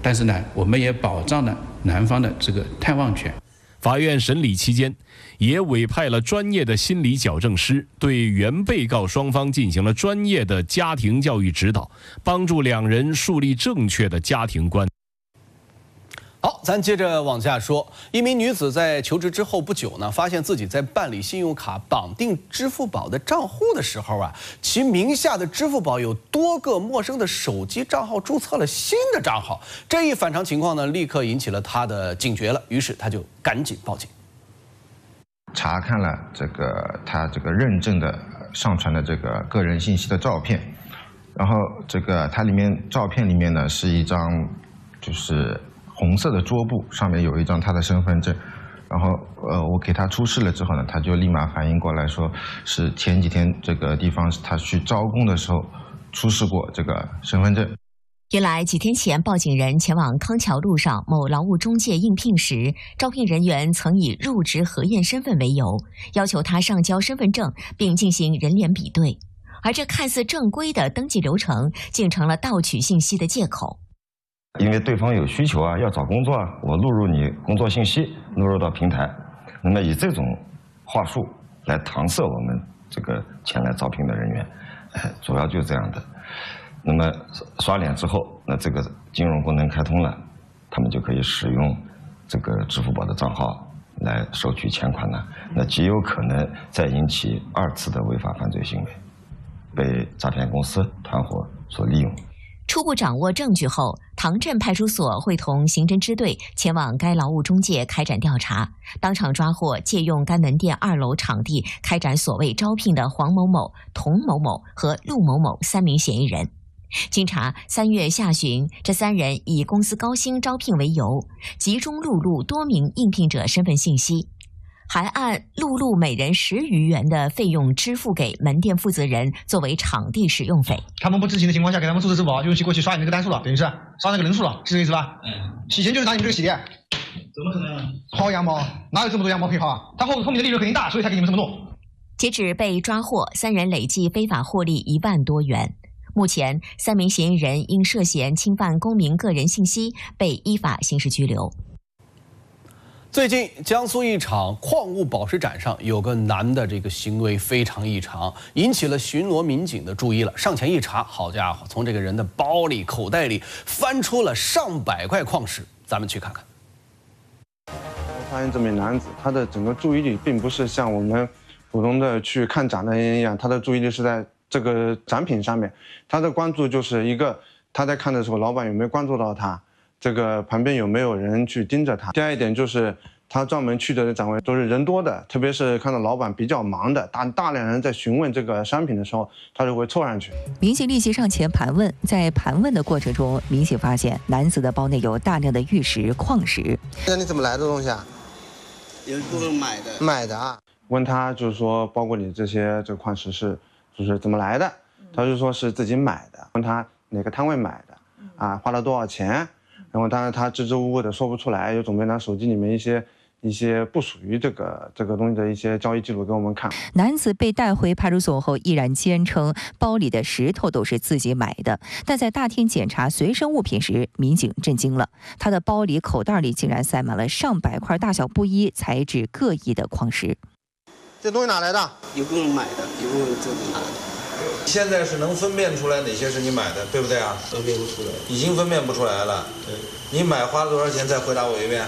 但是呢，我们也保障了男方的这个探望权。 法院审理期间，也委派了专业的心理矫正师，对原被告双方进行了专业的家庭教育指导，帮助两人树立正确的家庭观。 好，咱接着往下说。一名女子在求职之后不久呢，发现自己在办理信用卡绑定支付宝的账户的时候啊，其名下的支付宝有多个陌生的手机账号注册了新的账号。这一反常情况呢，立刻引起了她的警觉了，于是她就赶紧报警。 查看了他认证的上传的这个个人信息的照片，然后它照片里面呢是一张就是红色的桌布，上面有一张他的身份证，然后我给他出示了之后呢，他就立马反应过来说是前几天这个地方他去招工的时候出示过这个身份证。 原来几天前，报警人前往康桥路上某劳务中介应聘时，招聘人员曾以入职核验身份为由，要求他上交身份证并进行人脸比对，而这看似正规的登记流程，竟成了盗取信息的借口。 因为对方有需求啊，要找工作啊，我录入你工作信息，录入到平台，那么以这种话术来搪塞我们这个前来招聘的人员，主要就是这样的。那么刷脸之后，那这个金融功能开通了，他们就可以使用这个支付宝的账号来收取钱款了，那极有可能再引起2次的违法犯罪行为，被诈骗公司团伙所利用。 初步掌握证据后，唐镇派出所会同刑侦支队前往该劳务中介开展调查，当场抓获借用该门店2楼场地开展所谓招聘的黄某某、童某某和陆某某3名嫌疑人。经查，3月下旬，这3人以公司高薪招聘为由，集中录入多名应聘者身份信息，还按录入每人10余元的费用支付给门店负责人作为场地使用费。 他们不知情的情况下给他们注册支付宝，就过去刷你那个单数了，等于是刷那个人数了，是这个意思吧？洗钱就是拿你们这个洗的。怎么可能？薅羊毛，哪有这么多羊毛可以薅啊？他后面的利润肯定大，所以才给你们这么弄。 截止被抓获，3人累计非法获利1万多元。目前，3名嫌疑人因涉嫌侵犯公民个人信息，被依法刑事拘留。 最近，江苏一场矿物宝石展上，有个男的这个行为非常异常，引起了巡逻民警的注意了。上前一查，好家伙，从这个人的包里、口袋里翻出了上百块矿石。咱们去看看。 我发现这名男子，他的整个注意力并不是像我们普通的去看展的人一样，他的注意力是在这个展品上面，他的关注就是一个他在看的时候，老板有没有关注到他，这个旁边有没有人去盯着他。第二一点就是他专门去的展位都是人多的，特别是看到老板比较忙的，大量人在询问这个商品的时候，他就会凑上去。 民警立即上前盘问，在盘问的过程中，民警发现男子的包内有大量的玉石、矿石。 那你怎么来的东西啊？ 有一部分买的。 买的啊？ 问他就是说，包括你这个矿石是就是怎么来的？他就说是自己买的。问他哪个摊位买的，啊，花了多少钱？然后当然他支支吾吾的说不出来，又准备拿手机里面一些不属于这个东西的一些交易记录给我们看。 男子被带回派出所后，依然坚称包里的石头都是自己买的。但在大厅检查随身物品时，民警震惊了，他的包里、口袋里竟然塞满了上百块大小不一、材质各异的矿石。 这东西哪来的？ 有部分买的，有部分自己拿的。 现在是能分辨出来哪些是你买的，对不对啊？ 分辨不出来， 已经分辨不出来了。对，你买花了多少钱？再回答我一遍。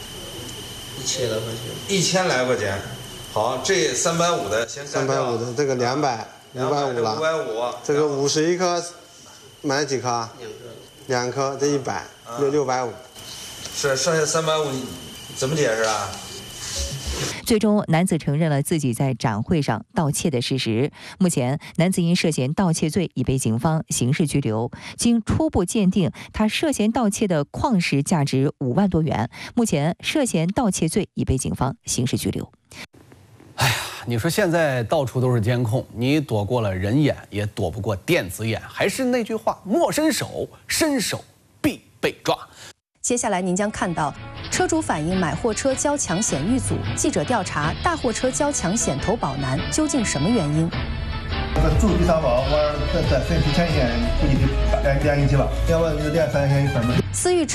1000来块钱。 1000来块钱。好，这350的先干掉。 350的，这个200，550了。 550。 这个51颗，买了几颗啊？2颗，这100，就650。 是，剩下350，怎么解释啊？ 最终，男子承认了自己在展会上盗窃的事实。目前，男子因涉嫌盗窃罪已被警方刑事拘留。经初步鉴定，他涉嫌盗窃的矿石价值5万多元。目前，涉嫌盗窃罪已被警方刑事拘留。 哎呀，你说现在到处都是监控，你躲过了人眼，也躲不过电子眼。还是那句话，莫伸手，伸手必被抓。 接下来您将看到，车主反映买货车交强险遇阻，记者调查大货车交强险投保难，究竟什么原因？ 注意3保，我再申请强险，估计得2年期吧，要不就2、3年一分嘛。 思域